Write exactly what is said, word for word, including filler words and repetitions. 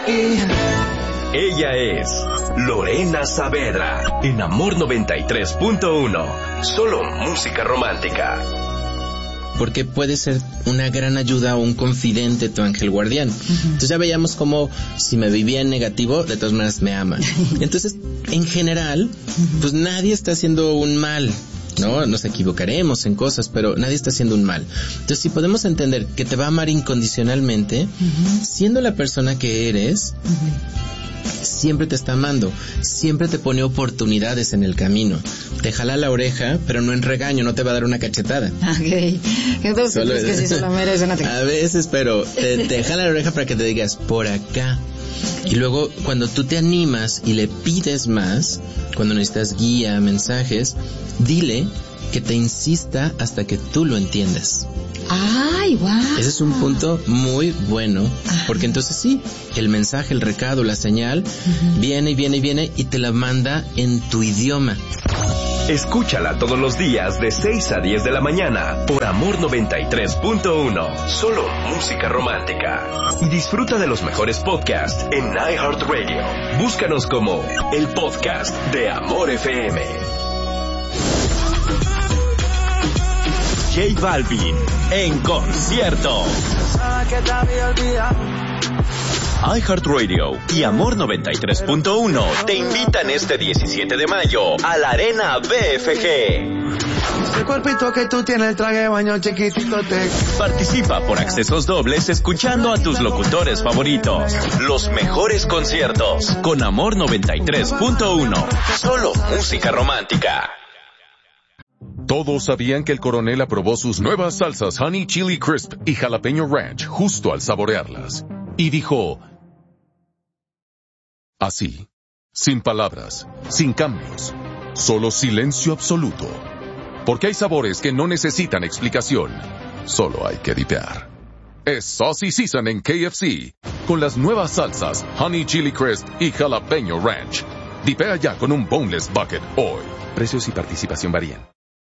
Ella es Lorena Saavedra, en Amor noventa y tres punto uno. Solo música romántica. Porque puede ser una gran ayuda o un confidente, tu ángel guardián. Uh-huh. Entonces ya veíamos como si me vivía en negativo, de todas maneras me ama. Entonces, en general, pues nadie está haciendo un mal, ¿no? Nos equivocaremos en cosas, pero nadie está haciendo un mal. Entonces, si podemos entender que te va a amar incondicionalmente, uh-huh. siendo la persona que eres, uh-huh. siempre te está amando, siempre te pone oportunidades en el camino. Te jala la oreja, pero no en regaño, no te va a dar una cachetada. Ok. Entonces, solo, ¿crees que sí se lo merece una A veces, pero te, te jala la oreja para que te digas, por acá. Y luego, cuando tú te animas y le pides más, cuando necesitas guía, mensajes, dile que te insista hasta que tú lo entiendas. ¡Ay, guau! Wow. Ese es un punto muy bueno, porque entonces sí, el mensaje, el recado, la señal, uh-huh. viene y viene y viene y te la manda en tu idioma. Escúchala todos los días de seis a diez de la mañana por Amor noventa y tres punto uno. Solo música romántica. Y disfruta de los mejores podcasts en iHeartRadio. Búscanos como el podcast de Amor F M. J Balvin en concierto. iHeartRadio y Amor noventa y tres punto uno te invitan este diecisiete de mayo a la Arena B F G. Ese cuerpito que tú tienes, el traje de baño chiquitito te... Participa por accesos dobles escuchando a tus locutores favoritos. Los mejores conciertos con Amor noventa y tres punto uno. Solo música romántica. Todos sabían que el coronel aprobó sus nuevas salsas Honey Chili Crisp y Jalapeño Ranch justo al saborearlas. Y dijo... así, sin palabras, sin cambios, solo silencio absoluto. Porque hay sabores que no necesitan explicación, solo hay que dipear. Es Saucy Season en K F C, con las nuevas salsas Honey Chili Crisp y Jalapeño Ranch. Dipea ya con un Boneless Bucket hoy. Precios y participación varían.